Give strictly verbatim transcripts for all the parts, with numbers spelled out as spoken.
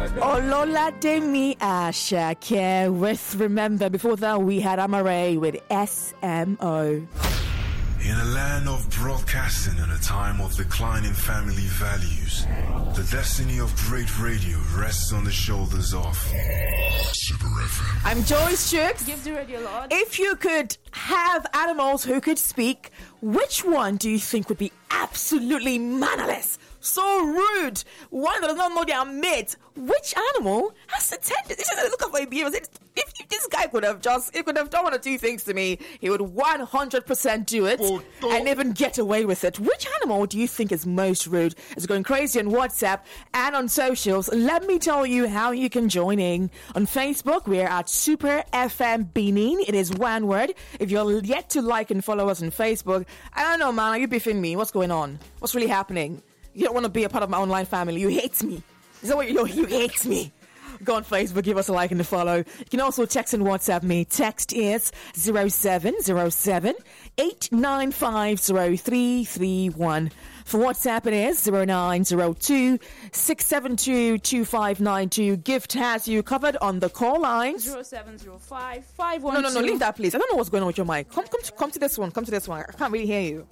Ololademi Ashake with Remember. Before that, we had Amare with S M O. In a land of broadcasting and a time of declining family values, the destiny of great radio rests on the shoulders of Super F M. I'm Joyce Chooks. Give the radio Lord. If you could have animals who could speak, which one do you think would be absolutely mannerless? So rude. One that does not know their mate. Which animal has the tendency? This is a look at my behavior. If, if this guy could have just, he could have done one or two things to me, he would one hundred percent do it oh, oh. and even get away with it. Which animal do you think is most rude? It's going crazy on WhatsApp and on socials. Let me tell you how you can join in. On Facebook, we're at Super F M Benin. It is one word. If you're yet to like and follow us on Facebook, I don't know, man. Are you beefing me? What's going on? What's really happening? You don't want to be a part of my online family. You hate me. Is that what you You hate me. Go on Facebook, give us a like and a follow. You can also text and WhatsApp me. Text is zero seven zero seven, eight nine five zero three three one. For WhatsApp, it is zero nine zero two, six seven two, two five nine two. Gift has you covered on the call lines. zero seven zero five, five one two. No, no, no, leave that, please. I don't know what's going on with your mic. Come, come, to, come to this one. Come to this one. I can't really hear you.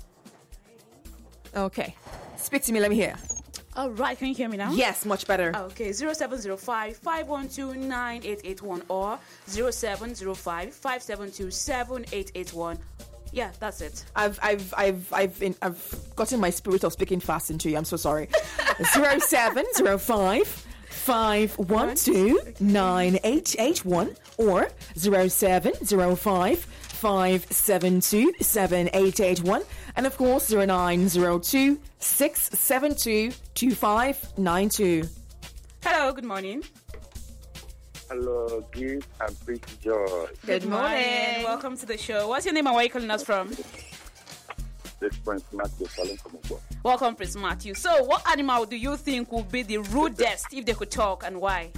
Okay. Speak to me, let me hear. All right, can you hear me now? Yes, much better. Okay, zero seven zero five, five one two, nine eight eight one or zero seven zero five, five seven two, seven eight eight one. Yeah, that's it. I've I've I've I've in, I've gotten my spirit of speaking fast into you. I'm so sorry. zero seven zero five, five one two, nine eight eight one or zero seven zero five, five seven two, seven eight eight one. And of course, zero nine zero two, six seven two, two five nine two. Hello, good morning. Hello, Gift and Pretty Joy. Good, good morning. morning. Welcome to the show. What's your name and where are you calling us from? This is Prince Matthew calling from Ugbo. Welcome, Prince Matthew. So, what animal do you think would be the rudest if they could talk and why?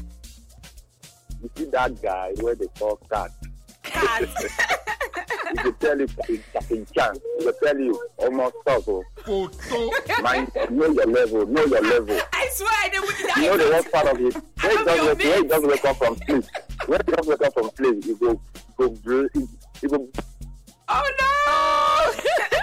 You see that guy where they call cat? Cat. He will tell you it's a chance. He will tell you almost stop. Mind, know your level, know your level. I swear, they would die. You know the worst part of it. When he doesn't wake, when he doesn't wake up from sleep, when he doesn't wake up from sleep, he go, go, he, he go. Oh no!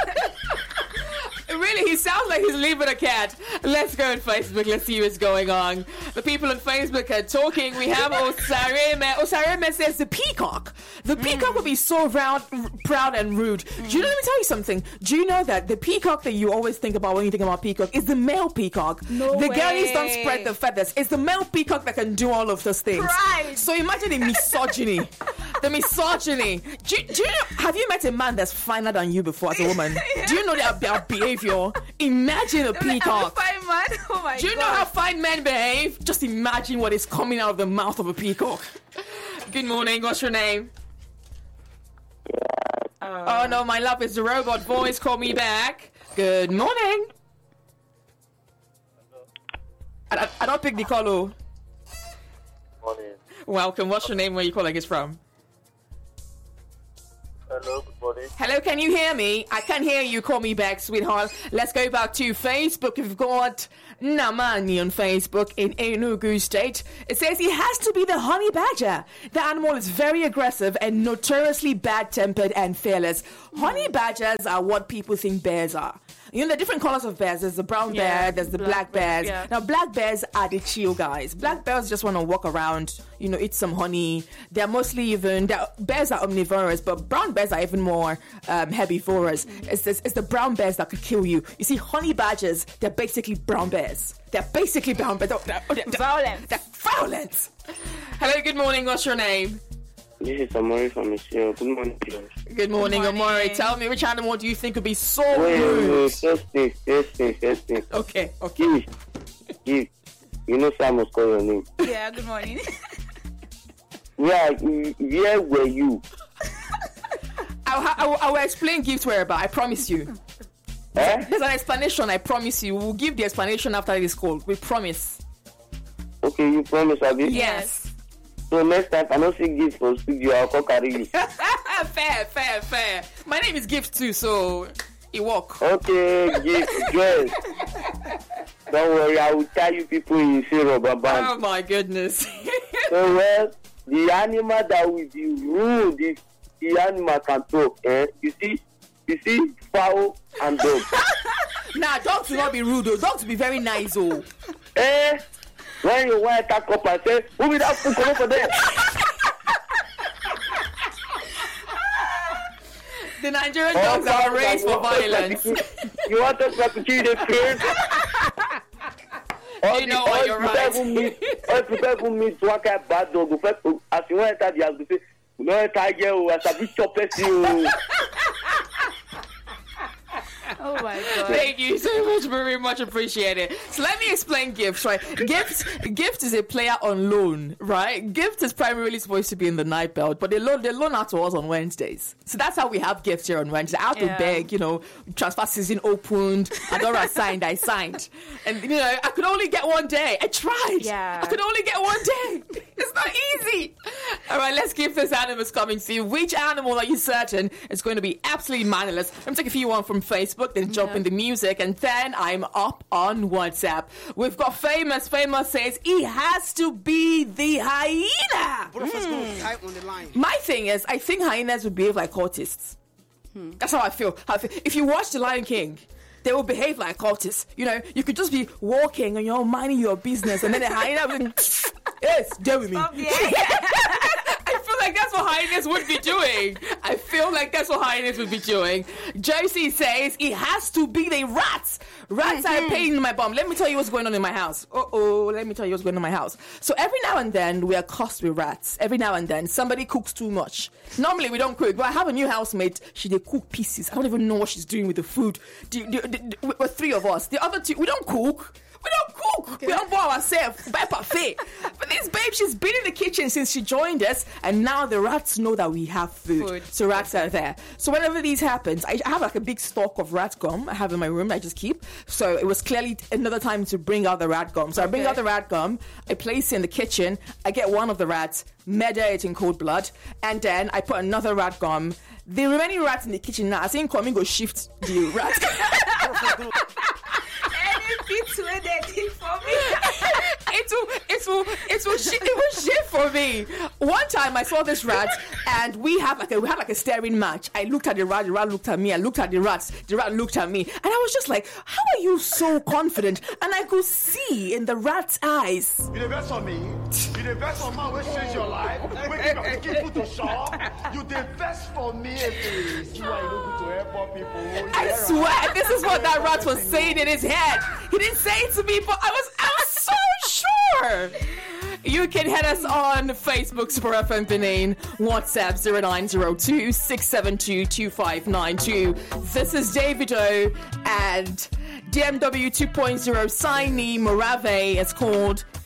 Really, he sounds like he's leaving a cat. Let's go on Facebook. Let's see what's going on. The people on Facebook are talking. We have Osareme. Osareme says the peacock. The peacock mm. will be so round, proud and rude. Mm. Do you know, let me tell you something. Do you know that the peacock that you always think about when you think about peacock is the male peacock? No the way. girlies don't spread the feathers. It's the male peacock that can do all of those things. Right. So imagine the misogyny. The misogyny. Do, do you know, have you met a man that's finer than you before as a woman? Yeah. Do you know their, their behavior? Imagine a peacock. Fine man. Oh my Do you God. know how fine men behave? Just imagine what is coming out of the mouth of a peacock. Good morning. What's your name? Uh, oh no, my love, it's the robot voice. Call me back. Good morning. I, I, I don't pick the call. Oh. Morning. Welcome. What's your name? Where you calling us from? Hello, good morning. Hello, can you hear me? I can't hear you. Call me back, sweetheart. Let's go back to Facebook. We've got Namani on Facebook in Enugu State. It says he has to be the honey badger. The animal is very aggressive and notoriously bad-tempered and fearless. Honey badgers are what people think bears are. You know, the different colors of bears. There's the brown yeah, bear, there's the black, black bears. Yeah. Now, black bears are the chill guys. Black bears just want to walk around, you know, eat some honey. They're mostly even, they're, bears are omnivorous, but brown bears are even more um, herbivorous. Mm-hmm. It's, it's, it's the brown bears that could kill you. You see, honey badgers, they're basically brown bears. They're basically brown bears. They're, they're, they're, violent. They're violent. Hello, good morning. What's your name? This is Amari from Michelle. Good morning, Joyce. Good morning, Good morning. Amari. Tell me, which animal do you think would be so Wait, rude? wait, first thing, first thing, first thing. Okay, okay. Give, give. You know Sam was calling your name. Yeah, good morning. Where, where were you? I'll, I'll, I'll explain Gift's whereabouts. I promise you. Eh? There's an explanation, I promise you. We'll give the explanation after this call. We promise. Okay, you promise, Abby? Yes. So next time, I don't see Gift for studio, I'll call carry you. Fair, fair, fair. My name is Gift too, so it work. Okay, Gift, Joyce. Don't worry, I will tell you people in Zero Baba. Oh my goodness. So well, the animal that will be rude if the animal can talk. Eh? You see, you see, fowl and dog. Nah, dogs will not be rude though. Dogs will be very nice oh. Eh? When you want to talk up and say, who will that food come for them? The Nigerian dogs are raised for violence. You want us to kill the kids? You know what, you're right. All people meet to work at bad dog. As you want to start, you have to say, no, I you as a big chopper. Oh my God. Thank you so much, very much appreciated. So let me explain Gift, right? Gift Gift is a player on loan, right? Gift is primarily supposed to be in the night belt, but they loan they loan out to us on Wednesdays. So that's how we have Gift here on Wednesday. I have to Yeah. beg, you know, transfer season opened, Adora signed, I signed. And you know, I could only get one day. I tried. Yeah. I could only get one day. It's not easy. All right, let's keep this animals coming to you. Which animal are you certain is going to be absolutely mannerless? Let me take a few one from Facebook, then jump Yeah. in the music, and then I'm up on WhatsApp. We've got Famous. Famous says he has to be the hyena. Both of us go type on the line. My thing is, I think hyenas would behave like autists. That's how I feel. How I feel. If you watch The Lion King, they will behave like autists. You know, you could just be walking and you're minding your business, and then a hyena will yes, deal with me. I feel like that's what hyenas would be doing. I feel like that's what hyenas would be doing. Josie says it has to be the rats. Rats are a pain in my bum. Let me tell you what's going on in my house. Uh-oh, let me tell you what's going on in my house. So every now and then we are cursed with rats. Every now and then somebody cooks too much. Normally we don't cook, but I have a new housemate. She they cook pieces. I don't even know what she's doing with the food. The, the, the, the, we're three of us. The other two, we don't cook. We don't cook. We don't boil ourselves. Buy parfait. But this babe, she's been in the kitchen since she joined us, and now the rats know that we have food. Food. So rats are there. So whenever these happens, I I have like a big stock of rat gum I have in my room I just keep. So it was clearly another time to bring out the rat gum. So I bring Okay. out the rat gum, I place it in the kitchen, I get one of the rats, murder it in cold blood, and then I put another rat gum. The remaining rats in the kitchen now, I think coming go shift the rat. It's where they did for me. it will, it will, it will, shi- it will shift for me. One time I saw this rat, and we have like a, we had like a staring match. I looked at the rat, the rat looked at me. I looked at the rats, the rat looked at me, and I was just like, "How are you so confident?" And I could see in the rat's eyes. You the best for me. You the best for man. We change your life. We keep your kid put to shop. You the best for me. If you are able to help people. I swear, this is what that rat was saying in his head. He didn't say it to me, but I was, I was so sure. You can hit us on Facebook, Super F M Benin, WhatsApp zero nine zero two six seven two two five nine two. This is Davido and D M W two point oh signee Morave. It's called